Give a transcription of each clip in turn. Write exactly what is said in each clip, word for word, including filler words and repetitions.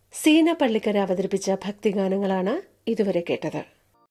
സീന പള്ളിക്കര അവതരിപ്പിച്ച ഭക്തിഗാനങ്ങളാണ് ഇതുവരെ കേട്ടത്.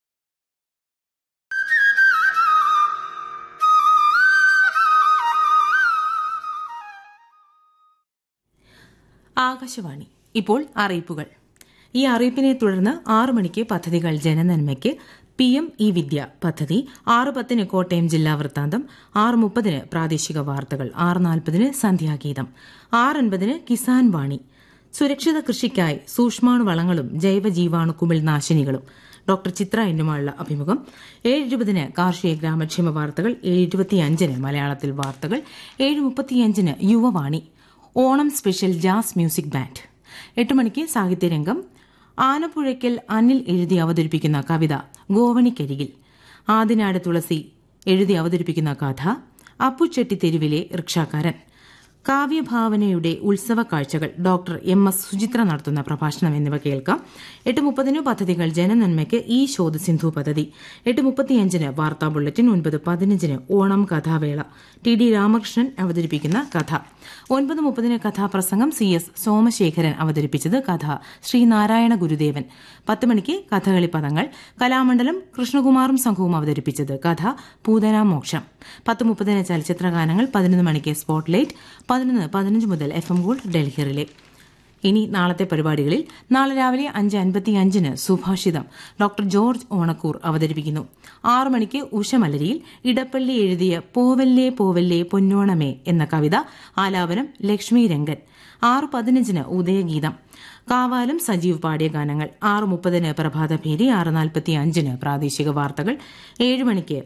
ആകാശവാണി. ഇപ്പോൾ അറിയിപ്പുകൾ. ഈ അറിയിപ്പിനെ തുടർന്ന് ആറു മണിക്ക് പദ്ധതികൾ ജനനന്മയ്ക്ക് പി എം ഇ വിദ്യ പദ്ധതി, ആറ് പത്തിന് കോട്ടയം ജില്ലാ വൃത്താന്തം, ആറ് മുപ്പതിന് പ്രാദേശിക വാർത്തകൾ, ആറ് നാൽപ്പതിന് സന്ധ്യാഗീതം, ആറ് അൻപതിന് കിസാൻ വാണി, സുരക്ഷിത കൃഷിക്കായി സൂക്ഷ്മാണു വളങ്ങളും ജൈവ ജീവാണു കുമിൾ നാശിനികളും, ഡോക്ടർ ചിത്ര എന്നുമായുള്ള അഭിമുഖം, ഏഴ് ഇരുപതിന് കാർഷിക ഗ്രാമക്ഷേമ വാർത്തകൾ, ഏഴ് ഇരുപത്തിയഞ്ചിന് മലയാളത്തിൽ വാർത്തകൾ, ഏഴ് മുപ്പത്തിയഞ്ചിന് Yuvavani, Onam special jazz music band, എട്ട് മണിക്ക് സാഹിത്യരംഗം, ആനപ്പുഴയ്ക്കൽ അനിൽ എഴുതി അവതരിപ്പിക്കുന്ന കവിത ഗോവണിക്കരികിൽ, ആദിനാട് തുളസി എഴുതി അവതരിപ്പിക്കുന്ന കഥ അപ്പുചെട്ടി തെരുവിലെ റിക്ഷാക്കാരൻ, കാവ്യഭാവനയുടെ ഉത്സവ കാഴ്ചകൾ, ഡോക്ടർ എം എസ് സുചിത്ര നടത്തുന്ന പ്രഭാഷണം എന്നിവ കേൾക്കാം. എട്ട് മുപ്പതിന് പദ്ധതികൾ ജനനന്മയ്ക്ക് ഈ ശോധ സിന്ധു പദ്ധതി, എട്ട് മുപ്പത്തിയഞ്ചിന് വാർത്താ ബുള്ളറ്റിൻ, ഒൻപത് പതിനഞ്ചിന് ഓണം കഥാവേള, ടി ഡി രാമകൃഷ്ണൻ അവതരിപ്പിക്കുന്ന കഥ, ഒൻപത് മുപ്പതിന് കഥാപ്രസംഗം സി എസ് സോമശേഖരൻ അവതരിപ്പിച്ചത് കഥ ശ്രീനാരായണ ഗുരുദേവൻ, പത്ത് മണിക്ക് കഥകളി പദങ്ങൾ, കലാമണ്ഡലം കൃഷ്ണകുമാറും സംഘവും അവതരിപ്പിച്ചത് കഥ പൂതനാമോക്ഷം, പത്ത് മുപ്പതിന് ചലച്ചിത്ര ഗാനങ്ങൾ, പതിനൊന്ന് മണിക്ക് സ്പോട്ട്ലൈറ്റ്, പതിനൊന്ന് പതിനഞ്ച് മുതൽ F M gold Delhi relay. ഇനി നാളത്തെ പരിപാടികളിൽ നാളെ രാവിലെ അഞ്ച് അൻപത്തിയഞ്ചിന് സുഭാഷിതം ഡോക്ടർ ജോർജ് ഓണക്കൂർ അവതരിപ്പിക്കുന്നു. ആറു മണിക്ക് ഉഷമലരിയിൽ ഇടപ്പള്ളി എഴുതിയ പോവല്ലേ പോവല്ലേ പൊന്നോണമേ എന്ന കവിത, ആലാപനം ലക്ഷ്മി രംഗൻ. ആറ് പതിനഞ്ചിന് ഉദയഗീതം, കാവാലം സജീവ് പാടിയ ഗാനങ്ങൾ, ആറ് മുപ്പതിന് പ്രഭാതഭേരി, ആറ് നാൽപ്പത്തി അഞ്ചിന് പ്രാദേശിക വാർത്തകൾ, ഏഴ് മണിക്ക്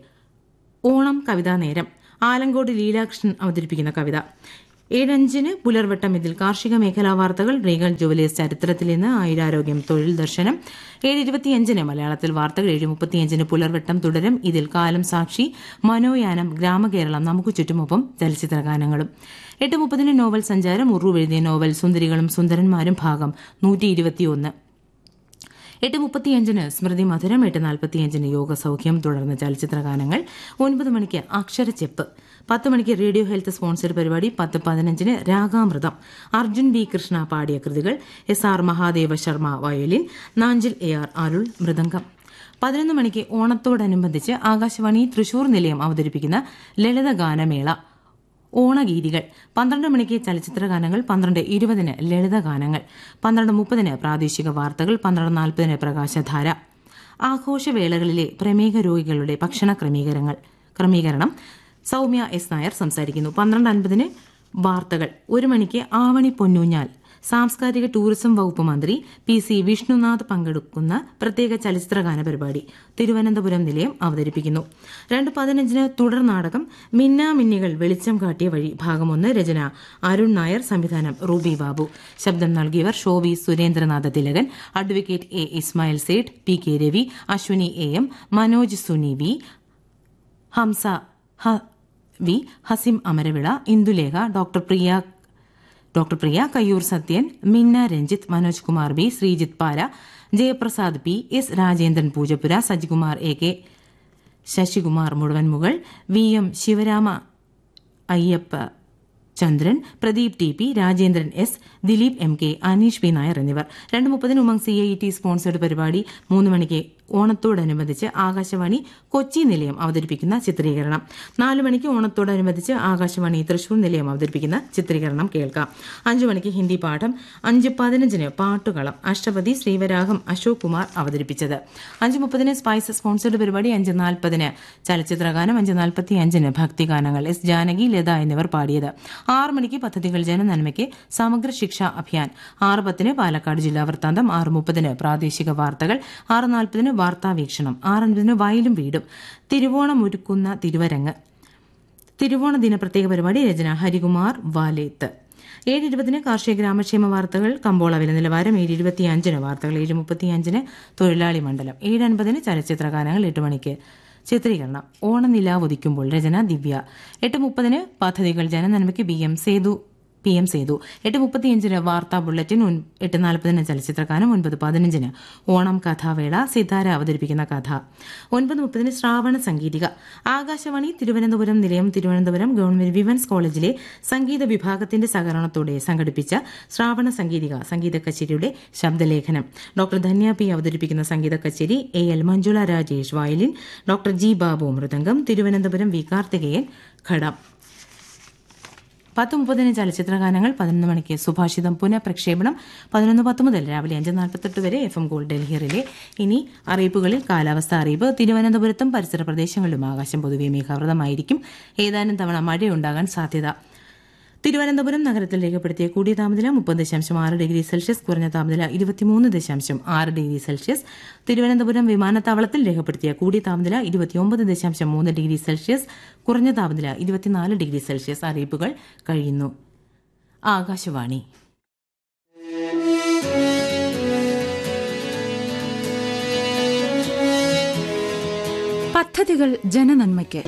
ഓണം കവിതാ നേരം, ആലങ്കോട് ലീലാകൃഷ്ണൻ അവതരിപ്പിക്കുന്ന കവിത, ഏഴഞ്ചിന് പുലർവട്ടം, ഇതിൽ കാർഷിക മേഖലാ വാർത്തകൾ, റീഗൽ ജുവലേഴ്സ് ചരിത്രത്തിൽ നിന്ന്, ആയുരാരോഗ്യം തൊഴിൽ ദർശനം, ഏഴ് ഇരുപത്തിയഞ്ചിന് മലയാളത്തിൽ വാർത്തകൾ, ഏഴ് മുപ്പത്തിയഞ്ചിന് പുലർവട്ടം തുടരും, ഇതിൽ കാലം സാക്ഷി, മനോയാനം, ഗ്രാമകേരളം, നമുക്ക് ചുറ്റുമൊപ്പം ചലച്ചിത്ര ഗാനങ്ങളും, എട്ട് മുപ്പതിന് നോവൽ സഞ്ചാരം, ഉറു എഴുതിയ നോവൽ സുന്ദരികളും സുന്ദരന്മാരും ഭാഗം നൂറ്റി ഇരുപത്തിയൊന്ന്, എട്ട് മുപ്പത്തിയഞ്ചിന് സ്മൃതി മധുരം, എട്ട് നാൽപ്പത്തിയഞ്ചിന് യോഗ സൌഖ്യം, തുടർന്ന് ചലച്ചിത്ര ഗാനങ്ങൾ, ഒൻപത് മണിക്ക് അക്ഷരച്ചെപ്പ്, പത്ത് മണിക്ക് റേഡിയോ ഹെൽത്ത് സ്പോൺസർ പരിപാടി, പത്ത് പതിനഞ്ചിന് രാഗാമൃതം, അർജുൻ ബി കൃഷ്ണ പാടിയ കൃതികൾ, S R Mahadeva Sharma violin, Nanjil A R അരുൾ മൃദംഗം, പതിനൊന്ന് മണിക്ക് ഓണത്തോടനുബന്ധിച്ച് ആകാശവാണി തൃശൂർ നിലയം അവതരിപ്പിക്കുന്ന ലളിത ഗാനമേള ഓണഗീതികൾ, പന്ത്രണ്ട് മണിക്ക് ചലച്ചിത്ര ഗാനങ്ങൾ, പന്ത്രണ്ട് ഇരുപതിന് ലളിത ഗാനങ്ങൾ, പന്ത്രണ്ട് മുപ്പതിന് പ്രാദേശിക വാർത്തകൾ, പന്ത്രണ്ട് നാൽപ്പതിന് പ്രകാശധാര, ആഘോഷവേളകളിലെ പ്രമേഹ രോഗികളുടെ ഭക്ഷണ ക്രമീകരണങ്ങൾ ക്രമീകരണം സൌമ്യ എസ് നായർ സംസാരിക്കുന്നു. പന്ത്രണ്ട് അൻപതിന് വാർത്തകൾ, ഒരു മണിക്ക് ആവണി പൊന്നൂഞ്ഞാൽ, സാംസ്കാരിക ടൂറിസം വകുപ്പ് മന്ത്രി പി സി വിഷ്ണുനാഥ് പങ്കെടുക്കുന്ന പ്രത്യേക ചലച്ചിത്രഗാന പരിപാടി തിരുവനന്തപുരം നിലയം അവതരിപ്പിക്കുന്നു. രണ്ട് പതിനഞ്ചിന് തുടർ നാടകം മിന്നാമിന്നികൾ വെളിച്ചം കാട്ടിയ വഴി ഭാഗം ഒന്ന്, രചന അരുൺ നായർ, സംവിധാനം റൂബി ബാബു, ശബ്ദം നൽകിയവർ ഷോവി Surendranath Thilakan, advocate A Ismail Sait, P K Ravi, Ashwini A M, Manoj Suni V, Hamza V, ഹസിം Amaravila, Indulekha, doctor Priya doctor പ്രിയ, കയ്യൂർ സത്യൻ, മിന്ന Ranjith, Manoj Kumar B, Sreejith Pala, Jayaprasad P, S Rajendran Poojappura, Sajikumar A K, Sasikumar മുഴുവൻമുകൾ, V M Sivarama Ayyappa Chandran, Pradeep T P, Rajendran S, Dileep M K, Aneesh P Nair എന്നിവർ. രണ്ട് മുപ്പതിന് Umang C I T sponsored പരിപാടി, മൂന്ന് മണിക്ക് ഓണത്തോടനുബന്ധിച്ച് ആകാശവാണി കൊച്ചി നിലയം അവതരിപ്പിക്കുന്ന ചിത്രീകരണം, നാല് മണിക്ക് ഓണത്തോടനുബന്ധിച്ച് ആകാശവാണി തൃശൂർ നിലയം അവതരിപ്പിക്കുന്ന ചിത്രീകരണം കേൾക്കാം. അഞ്ചു മണിക്ക് ഹിന്ദി പാഠം, അഞ്ച് പതിനഞ്ചിന് പാട്ടുകളം, അഷ്ടപതി ശ്രീവരാഗം അശോക് കുമാർ അവതരിപ്പിച്ചത്, അഞ്ച് മുപ്പതിന് സ്പൈസ് സ്പോൺസേഡ് പരിപാടി, അഞ്ച് നാൽപ്പതിന് ചലച്ചിത്രഗാനം, അഞ്ച് നാൽപ്പത്തി അഞ്ചിന് ഭക്തിഗാനങ്ങൾ, എസ് ജാനകി, ലത എന്നിവർ പാടിയത്, ആറ് മണിക്ക് പദ്ധതികൾ ജനനന്മയ്ക്ക് സമഗ്ര ശിക്ഷാ അഭിയാൻ, ആറ് പത്തിന് പാലക്കാട് ജില്ലാ വൃത്താന്തം, ആറ് മുപ്പതിന് പ്രാദേശിക വാർത്തകൾ, ആറ് നാൽപ്പതിന് വാർത്താവീക്ഷണം, ആറ് അൻപതിന് വയലും വീടും, തിരുവോണമൊരുക്കുന്ന തിരുവരങ്ങ്, തിരുവോണ ദിന പ്രത്യേക പരിപാടി, രചന ഹരികുമാർ വാലേത്ത്, ഏഴ് ഇരുപതിന് കാർഷിക ഗ്രാമക്ഷേമ വാർത്തകൾ, കമ്പോള വില നിലവാരം, ഏഴ് ഇരുപത്തിയഞ്ചിന് വാർത്തകൾ, ഏഴ് മുപ്പത്തിയഞ്ചിന് തൊഴിലാളി മണ്ഡലം, ഏഴ് അൻപതിന് ചലച്ചിത്ര ഗാനങ്ങൾ, എട്ട് മണിക്ക് ചിത്രീകരണം ഓണനിലാവുദിക്കുമ്പോൾ, രചന ദിവ്യ, എട്ട് മുപ്പതിന് പദ്ധതികൾ ജനനന്മയ്ക്ക് B M Sethu P M Sethu. എട്ട് മുപ്പത്തിയഞ്ചിന് വാർത്താ ബുള്ളറ്റിൻ, എട്ട് നാൽപ്പതിന് ചലച്ചിത്രഗാനം, ഒൻപത് പതിനഞ്ചിന് ഓണം കഥാവേള, സിതാര അവതരിപ്പിക്കുന്ന കഥ, ഒൻപത് മുപ്പതിന് ശ്രാവണ സംഗീതിക. ആകാശവാണി തിരുവനന്തപുരം നിലയം തിരുവനന്തപുരം ഗവൺമെന്റ് വിമൻസ് കോളേജിലെ സംഗീത വിഭാഗത്തിന്റെ സഹകരണത്തോടെ സംഘടിപ്പിച്ച ശ്രാവണ സംഗീതിക സംഗീത കച്ചേരിയുടെ ശബ്ദലേഖനം. ഡോക്ടർ ധന്യ പി അവതരിപ്പിക്കുന്ന സംഗീത കച്ചേരി, A L Manjula Rajesh violin, doctor G Babu mridangam, Thiruvananthapuram V Karthikeyan ഘടം. പത്ത് മുപ്പതിന് ചലച്ചിത്രഗാനങ്ങൾ, പതിനൊന്ന് മണിക്ക് സുഭാഷിതം പുനഃപ്രക്ഷേപണം, പതിനൊന്ന് പത്ത് മുതൽ രാവിലെ അഞ്ച് നാൽപ്പത്തെട്ട് വരെ എഫ് എം ഗോൾഡ് ഡൽഹിയിലെ. ഇനി അറിയിപ്പുകളിൽ കാലാവസ്ഥ അറിയിപ്പ്. തിരുവനന്തപുരത്തും പരിസര പ്രദേശങ്ങളിലും ആകാശം പൊതുവെ മേഘാവൃതമായിരിക്കും. ഏതാനും തവണ മഴയുണ്ടാകാൻ സാധ്യത. തിരുവനന്തപുരം നഗരത്തിൽ രേഖപ്പെടുത്തിയ കൂടിയ താപനില മുപ്പത് ദശാംശം ആറ് ഡിഗ്രി സെൽഷ്യസ്, കുറഞ്ഞ താപനില ഇരുപത്തിമൂന്ന് ദശാംശം ആറ് ഡിഗ്രി സെൽഷ്യസ്. തിരുവനന്തപുരം വിമാനത്താവളത്തിൽ രേഖപ്പെടുത്തിയ കൂടിയ താപനില ഇരുപത്തിയൊമ്പത് ദശാംശം മൂന്ന് ഡിഗ്രി സെൽഷ്യസ്, കുറഞ്ഞ താപനില ഇരുപത്തിനാല് ഡിഗ്രി സെൽഷ്യസ്. അറിയിപ്പുകൾ കഴിയുന്നു. ആകാശവാണി. പദ്ധതികൾ ജനനന്മയ്ക്ക്.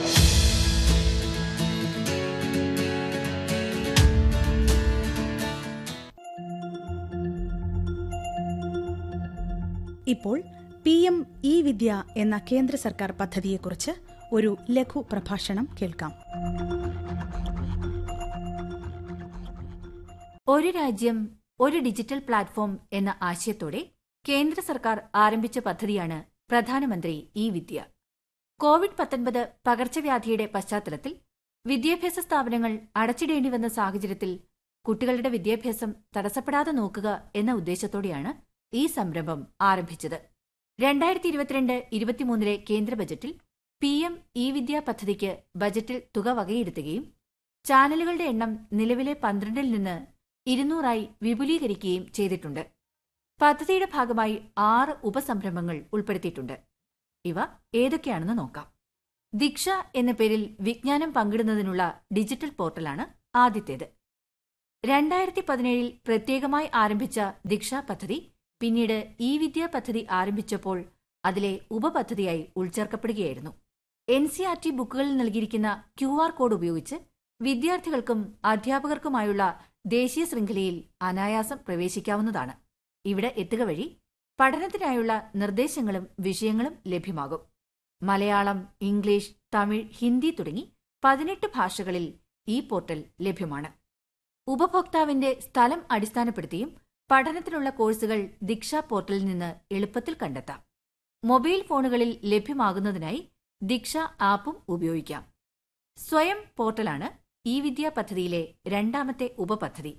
ഇപ്പോൾ പി എം ഇ വിദ്യ എന്ന കേന്ദ്ര സർക്കാർ പദ്ധതിയെക്കുറിച്ച് ഒരു ലഘു പ്രഭാഷണം കേൾക്കാം. ഒരു രാജ്യം ഒരു ഡിജിറ്റൽ പ്ലാറ്റ്ഫോം എന്ന ആശയത്തോടെ കേന്ദ്ര സർക്കാർ ആരംഭിച്ച പദ്ധതിയാണ് പ്രധാനമന്ത്രി ഇ വിദ്യ. കോവിഡ് പത്തൊൻപത് പകർച്ചവ്യാധിയുടെ പശ്ചാത്തലത്തിൽ വിദ്യാഭ്യാസ സ്ഥാപനങ്ങൾ അടച്ചിടേണ്ടി വന്ന സാഹചര്യത്തിൽ കുട്ടികളുടെ വിദ്യാഭ്യാസം തടസ്സപ്പെടാതെ നോക്കുക എന്ന ഉദ്ദേശത്തോടെയാണ് ഈ സംരംഭം ആരംഭിച്ചത്. രണ്ടായിരത്തി ഇരുപത്തിരണ്ട് ഇരുപത്തിമൂന്നിലെ കേന്ദ്ര ബജറ്റിൽ പി എം ഇ വിദ്യ പദ്ധതിക്ക് ബജറ്റിൽ തുക വകയിരുത്തുകയും ചാനലുകളുടെ എണ്ണം നിലവിലെ പന്ത്രണ്ടിൽ നിന്ന് ഇരുന്നൂറായി വിപുലീകരിക്കുകയും ചെയ്തിട്ടുണ്ട്. പദ്ധതിയുടെ ഭാഗമായി ആറ് ഉപസംരംഭങ്ങൾ ഉൾപ്പെടുത്തിയിട്ടുണ്ട്. ഇവ ഏതൊക്കെയാണെന്ന് നോക്കാം. ദീക്ഷ എന്ന പേരിൽ വിജ്ഞാനം പങ്കിടുന്നതിനുള്ള ഡിജിറ്റൽ പോർട്ടലാണ് ആദ്യത്തേത്. രണ്ടായിരത്തി പതിനേഴിൽ പ്രത്യേകമായി ആരംഭിച്ച ദീക്ഷ പദ്ധതി പിന്നീട് ഇ വിദ്യ പദ്ധതി ആരംഭിച്ചപ്പോൾ അതിലെ ഉപപദ്ധതിയായി ഉൾച്ചേർക്കപ്പെടുകയായിരുന്നു. എൻ സി ആർ ടി ബുക്കുകളിൽ നൽകിയിരിക്കുന്ന ക്യു ആർ കോഡ് ഉപയോഗിച്ച് വിദ്യാർത്ഥികൾക്കും അധ്യാപകർക്കുമായുള്ള ദേശീയ ശൃംഖലയിൽ അനായാസം പ്രവേശിക്കാവുന്നതാണ്. ഇവിടെ എത്തുക വഴി പഠനത്തിനായുള്ള നിർദ്ദേശങ്ങളും വിഷയങ്ങളും ലഭ്യമാകും. മലയാളം, ഇംഗ്ലീഷ്, തമിഴ്, ഹിന്ദി തുടങ്ങി പതിനെട്ട് ഭാഷകളിൽ ഈ പോർട്ടൽ ലഭ്യമാണ്. ഉപഭോക്താവിന്റെ സ്ഥലം അടിസ്ഥാനപ്പെടുത്തിയും പഠനത്തിനുള്ള കോഴ്സുകൾ ദീക്ഷ പോർട്ടലിൽ നിന്ന് എളുപ്പത്തിൽ കണ്ടെത്താം. മൊബൈൽ ഫോണുകളിൽ ലഭ്യമാകുന്നതിനായി ദീക്ഷ ആപ്പും ഉപയോഗിക്കാം. സ്വയം പോർട്ടലാണ് ഇ വിദ്യ പദ്ധതിയിലെ രണ്ടാമത്തെ ഉപപദ്ധതി.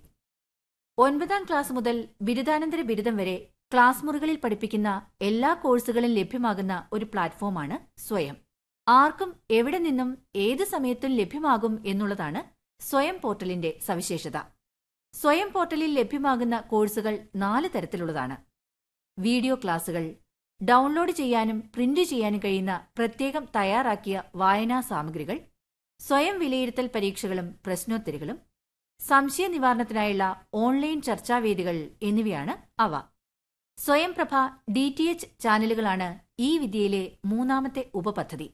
ഒൻപതാം ക്ലാസ് മുതൽ ബിരുദാനന്തര ബിരുദം വരെ ക്ലാസ് മുറികളിൽ പഠിപ്പിക്കുന്ന എല്ലാ കോഴ്സുകളും ലഭ്യമാകുന്ന ഒരു പ്ലാറ്റ്ഫോമാണ് സ്വയം. ആർക്കും എവിടെ നിന്നും ഏത് സമയത്തും ലഭ്യമാകും എന്നുള്ളതാണ് സ്വയം പോർട്ടലിന്റെ സവിശേഷത. സ്വയം പോർട്ടലിൽ ലഭ്യമാകുന്ന കോഴ്സുകൾ നാല് തരത്തിലുള്ളതാണ്. വീഡിയോ ക്ലാസുകൾ, ഡൗൺലോഡ് ചെയ്യാനും പ്രിന്റ് ചെയ്യാനും കഴിയുന്ന പ്രത്യേകം തയ്യാറാക്കിയ വായനാ സാമഗ്രികൾ, സ്വയം വിലയിരുത്തൽ പരീക്ഷകളും പ്രശ്നോത്തരികളും, സംശയ നിവാരണത്തിനായുള്ള ഓൺലൈൻ ചർച്ചാവേദികൾ എന്നിവയാണ് അവ. സ്വയംപ്രഭ ഡി ടി എച്ച് ചാനലുകളാണ് ഈ വിദ്യയിലെ മൂന്നാമത്തെ ഉപപദ്ധതി.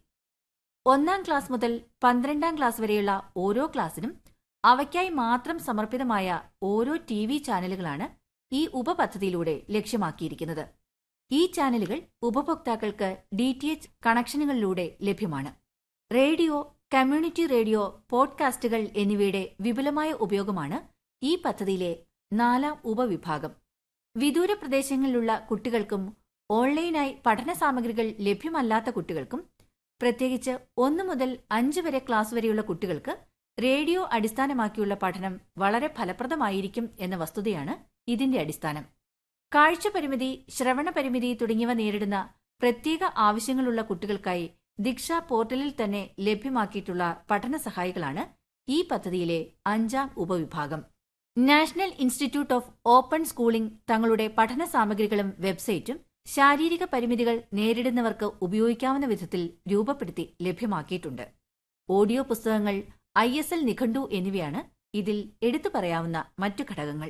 ഒന്നാം ക്ലാസ് മുതൽ പന്ത്രണ്ടാം ക്ലാസ് വരെയുള്ള ഓരോ ക്ലാസ്സിനും അവയ്ക്കായി മാത്രം സമർപ്പിതമായ ഓരോ ടി വി ചാനലുകളാണ് ഈ ഉപപദ്ധതിയിലൂടെ ലക്ഷ്യമാക്കിയിരിക്കുന്നത്. ഈ ചാനലുകൾ ഉപഭോക്താക്കൾക്ക് ഡി ടി എച്ച് കണക്ഷനുകളിലൂടെ ലഭ്യമാണ്. റേഡിയോ, കമ്മ്യൂണിറ്റി റേഡിയോ, പോഡ്കാസ്റ്റുകൾ എന്നിവയുടെ വിപുലമായ ഉപയോഗമാണ് ഈ പദ്ധതിയിലെ നാലാം ഉപവിഭാഗം. വിദൂര പ്രദേശങ്ങളിലുള്ള കുട്ടികൾക്കും ഓൺലൈനായി പഠന സാമഗ്രികൾ ലഭ്യമല്ലാത്ത കുട്ടികൾക്കും, പ്രത്യേകിച്ച് ഒന്നു മുതൽ അഞ്ച് വരെ ക്ലാസ് വരെയുള്ള കുട്ടികൾക്ക് റേഡിയോ അടിസ്ഥാനമാക്കിയുള്ള പഠനം വളരെ ഫലപ്രദമായിരിക്കും എന്ന വസ്തുതയാണ് ഇതിന്റെ അടിസ്ഥാനം. കാഴ്ചപരിമിതി, ശ്രവണപരിമിതി തുടങ്ങിയവ നേരിടുന്ന പ്രത്യേക ആവശ്യങ്ങളുള്ള കുട്ടികൾക്കായി ദീക്ഷ പോർട്ടലിൽ തന്നെ ലഭ്യമാക്കിയിട്ടുള്ള പഠന സഹായികളാണ് ഈ പദ്ധതിയിലെ അഞ്ചാം ഉപവിഭാഗം. National institute of open schooling തങ്ങളുടെ പഠന സാമഗ്രികളും വെബ്സൈറ്റും ശാരീരിക പരിമിതികൾ നേരിടുന്നവർക്ക് ഉപയോഗിക്കാവുന്ന വിധത്തിൽ രൂപപ്പെടുത്തി ലഭ്യമാക്കിയിട്ടുണ്ട്. ഓഡിയോ പുസ്തകങ്ങൾ, ഐ എസ് എൽ നിഘണ്ടു എന്നിവയാണ് ഇതിൽ എടുത്തു പറയാവുന്ന മറ്റു ഘടകങ്ങൾ.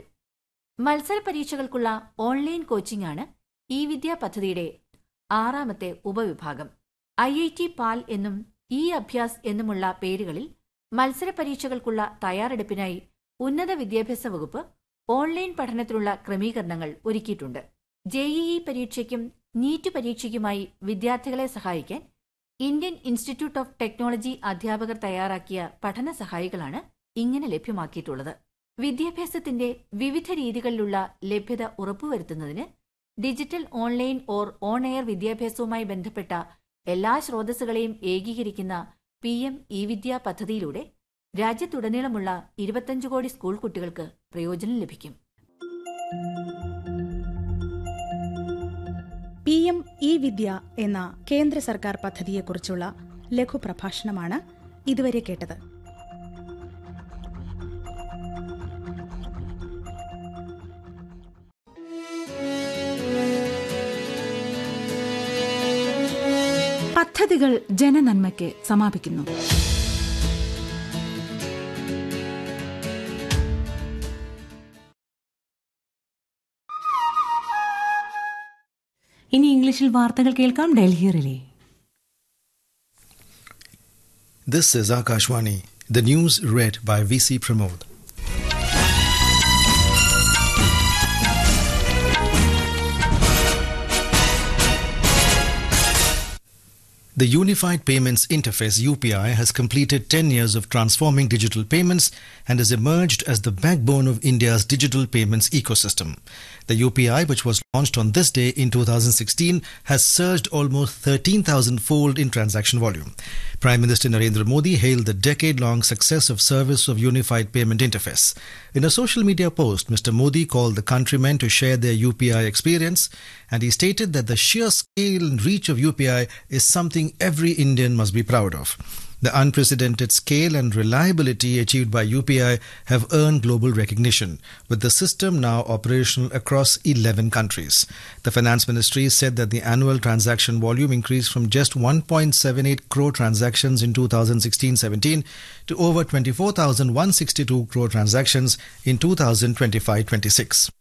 മത്സര പരീക്ഷകൾക്കുള്ള ഓൺലൈൻ കോച്ചിംഗ് ആണ് ഇ വിദ്യ പദ്ധതിയുടെ ആറാമത്തെ ഉപവിഭാഗം. ഐ ഐ ടി പാൽ എന്നും ഇ അഭ്യാസ് എന്നുമുള്ള പേരുകളിൽ മത്സര പരീക്ഷകൾക്കുള്ള തയ്യാറെടുപ്പിനായി ഉന്നത വിദ്യാഭ്യാസ വകുപ്പ് ഓൺലൈൻ പഠനത്തിനുള്ള ക്രമീകരണങ്ങൾ ഒരുക്കിയിട്ടുണ്ട്. ജെഇഇ പരീക്ഷയ്ക്കും നീറ്റ് പരീക്ഷയ്ക്കുമായി വിദ്യാർത്ഥികളെ സഹായിക്കാൻ ഇന്ത്യൻ ഇൻസ്റ്റിറ്റ്യൂട്ട് ഓഫ് ടെക്നോളജി അധ്യാപകർ തയ്യാറാക്കിയ പഠന സഹായികളാണ് ഇങ്ങനെ ലഭ്യമാക്കിയിട്ടുള്ളത്. വിദ്യാഭ്യാസത്തിന്റെ വിവിധ രീതികളിലുള്ള ലഭ്യത ഉറപ്പുവരുത്തുന്നതിന് digital online or on air വിദ്യാഭ്യാസവുമായി ബന്ധപ്പെട്ട എല്ലാ സ്രോതസ്സുകളെയും ഏകീകരിക്കുന്ന പി എം ഇ വിദ്യ പദ്ധതിയിലൂടെ രാജ്യത്തുടനീളമുള്ള ഇരുപത്തഞ്ച് കോടി സ്കൂൾ കുട്ടികൾക്ക് പ്രയോജനം ലഭിക്കും. പി എം ഇ വിദ്യ എന്ന കേന്ദ്ര സർക്കാർ പദ്ധതിയെക്കുറിച്ചുള്ള ലഘുപ്രഭാഷണമാണ് ഇതുവരെ കേട്ടത്. പദ്ധതികൾ ജനനന്മയ്ക്ക് സമാപിക്കുന്നു. ഇനി ഇംഗ്ലീഷിൽ വാർത്തകൾ കേൾക്കാം. Delhi relay. This is Akashwani. The news read by V C Pramod. The Unified Payments Interface U P I has completed ten years of transforming digital payments and has emerged as the backbone of India's digital payments ecosystem. The U P I, which was launched on this day in two thousand sixteen, has surged almost thirteen thousand fold in transaction volume. Prime Minister Narendra Modi hailed the decade-long success of service of Unified Payment Interface. In a social media post, Mister Modi called the countrymen to share their U P I experience, and he stated that the sheer scale and reach of U P I is something every Indian must be proud of. The unprecedented scale and reliability achieved by U P I have earned global recognition, with the system now operational across eleven countries. The Finance Ministry said that the annual transaction volume increased from just one point seven eight crore transactions in two thousand sixteen seventeen to over twenty-four thousand one hundred sixty-two crore transactions in two thousand twenty-five twenty-six.